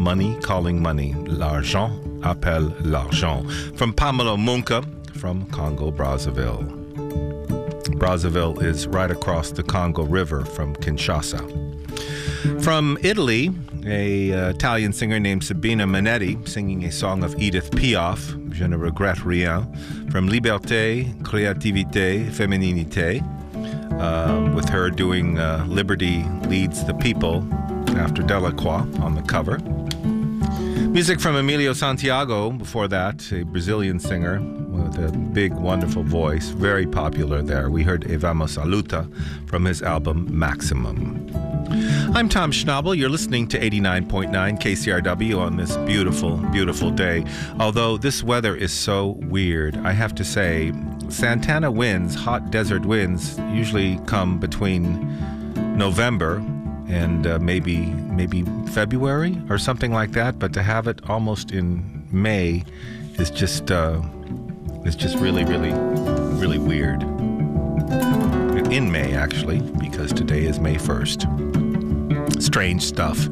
Money Calling Money. L'argent appelle l'argent. From Pamela Munka from Congo, Brazzaville. Brazzaville is right across the Congo River from Kinshasa. From Italy, an Italian singer named Sabina Manetti singing a song of Edith Piaf, Je ne regrette rien, from Liberté, Créativité, Fémininité, with her doing Liberty Leads the People after Delacroix on the cover. Music from Emilio Santiago, before that, a Brazilian singer with a big, wonderful voice, very popular there. We heard E Vamos a Luta from his album Maximum. I'm Tom Schnabel. You're listening to 89.9 KCRW on this beautiful, beautiful day. Although this weather is so weird, I have to say, Santana winds, hot desert winds, usually come between November and maybe February or something like that. But to have it almost in May is just really, really, really weird. In May, actually, because today is May 1st. Strange stuff.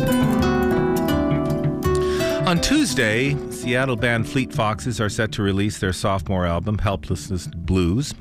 On Tuesday, Seattle band Fleet Foxes are set to release their sophomore album, Helplessness Blues.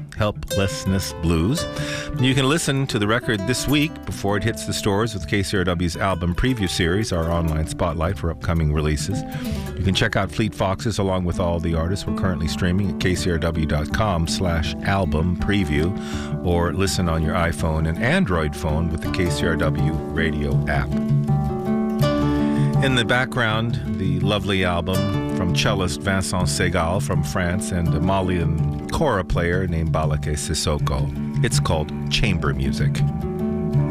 You can listen to the record this week before it hits the stores with KCRW's album preview series, our online spotlight for upcoming releases. You can check out Fleet Foxes along with all the artists we're currently streaming at kcrw.com/album preview, or listen on your iPhone and Android phone with the KCRW radio app. In the background, the lovely album from cellist Vincent Segal from France and a Malian kora player named Balake Sissoko. It's called Chamber Music.